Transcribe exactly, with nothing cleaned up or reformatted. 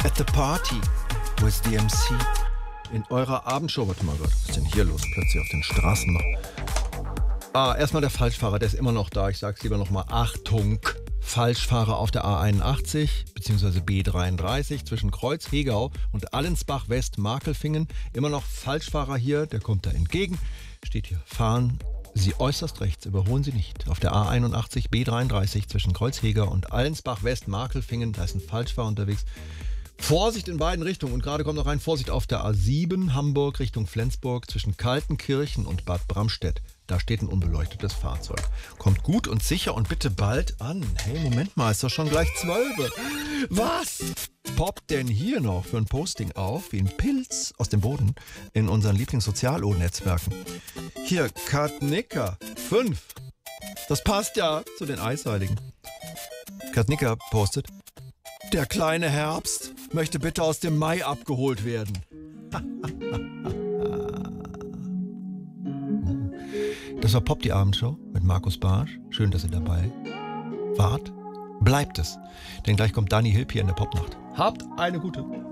At the party with the M C. In eurer Abendshow. Warte mal, Gott, was ist denn hier los? Plötzlich auf den Straßen noch. Ah, erstmal der Falschfahrer, der ist immer noch da. Ich sag's lieber nochmal. Achtung! Falschfahrer auf der A einundachtzig bzw. B dreiunddreißig zwischen Kreuz-Hegau und Allensbach-West-Markelfingen. Immer noch Falschfahrer hier, der kommt da entgegen. Steht hier, fahren Sie äußerst rechts, überholen Sie nicht. Auf der A einundachtzig B dreiunddreißig zwischen Kreuz-Hegau und Allensbach-West-Markelfingen, da ist ein Falschfahrer unterwegs. Vorsicht in beiden Richtungen und gerade kommt noch rein, Vorsicht auf der A sieben Hamburg Richtung Flensburg zwischen Kaltenkirchen und Bad Bramstedt. Da steht ein unbeleuchtetes Fahrzeug. Kommt gut und sicher und bitte bald an. Hey, Moment mal, ist doch schon gleich zwölf. Was poppt denn hier noch für ein Posting auf, wie ein Pilz aus dem Boden in unseren Lieblingssozialo-Netzwerken? Hier, Katnicker fünf. Das passt ja zu den Eisheiligen. Katnicker postet: Der kleine Herbst möchte bitte aus dem Mai abgeholt werden. Das war Pop, die Abendshow mit Markus Barsch. Schön, dass ihr dabei wart. Bleibt es, denn gleich kommt Dani Hilp hier in der Popnacht. Habt eine gute.